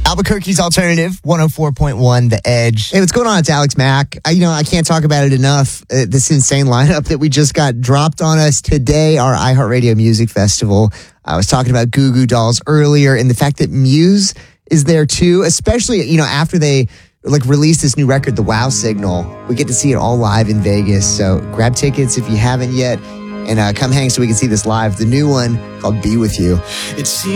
Albuquerque's Alternative, 104.1 The Edge. Hey, what's going on? It's Alex Mack. I can't talk about it enough. This insane lineup that we just got dropped on us today, our iHeartRadio Music Festival. I was talking about Goo Goo Dolls earlier, and the fact that Muse is there too, especially, after they released this new record, The Wow Signal. We get to see it all live in Vegas. So grab tickets if you haven't yet, and come hang so we can see this live. The new one called Be With You.